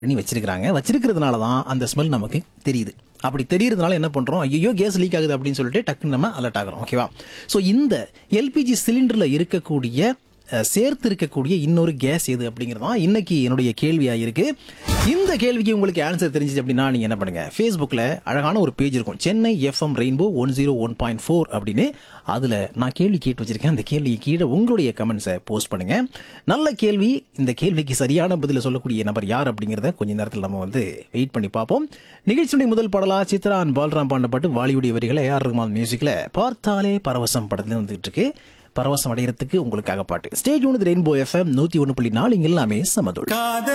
பண்ணி வச்சிருக்காங்க. வச்சிருக்கிறதுனால தான் அந்த ஸ்மெல் நமக்கு தெரியுது. அப்படி தெரியறதுனால என்ன பண்றோம், ஐயோ கேஸ் லீக் ஆகுது அப்படின்னு சொல்லிட்டு டக்குன்னு நம்ம அலர்ட் ஆகிறோம். ஓகேவா? ஸோ இந்த எல்பிஜி சிலிண்டர்ல இருக்கக்கூடிய சேர்த்து இருக்கக்கூடிய இன்னொரு கேஸ் எது அப்படிங்கிறது தான் இன்னைக்கு என்னுடைய கேள்வியா இருக்கு. இந்த கேள்விக்கு உங்களுக்கு ஆன்சர் தெரிஞ்சிச்சு அப்படின்னா நீங்க என்ன பண்ணுங்க, ஃபேஸ்புக்கில் அழகான ஒரு பேஜ் இருக்கும், சென்னை எஃப்எம் ரெயின்போ 101.4 அப்படின்னு. அதில் நான் கேள்வி கேட்டு வச்சிருக்கேன். அந்த கேள்விக்கு கீழே உங்களுடைய கமெண்ட்ஸை போஸ்ட் பண்ணுங்க. நல்ல கேள்வி. இந்த கேள்விக்கு சரியான பதில சொல்லக்கூடிய நபர் யார் அப்படிங்கிறத கொஞ்ச நேரத்தில் நம்ம வெயிட் பண்ணி பார்ப்போம். நிகழ்ச்சியுடைய முதல் பாடலா சித்ரா அண்ட் பால்ராம் பாண்டப்பட்டு வாலிவுடைய வரிகளை ஏஆர் ரஹ்மான் மியூசிக்ல பார்த்தாலே பரவசம் படத்துல வந்துட்டு இருக்கு. பரவசம் அடைகிறதுக்கு உங்களுக்காக பாட்டு. ஸ்டேஜ் ஒன்று ரெயின்போ எஃப்எம் 101.4 இங்க எல்லாமே சமதோடு.